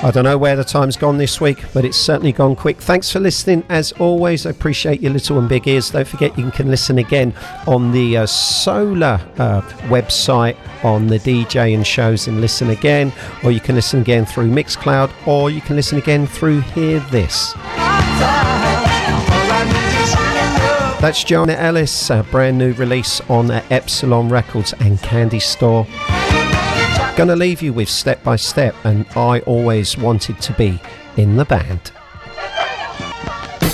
I don't know where the time's gone this week, but it's certainly gone quick. Thanks for listening. As always, I appreciate your little and big ears. Don't forget you can listen again on the Solar website on the DJ and shows and listen again, or you can listen again through Mixcloud, or you can listen again through Hear This. That's Joanna Ellis, a brand new release on Epsilon Records and Candy Store. Gonna leave you with Step by Step and I Always Wanted to Be in the Band.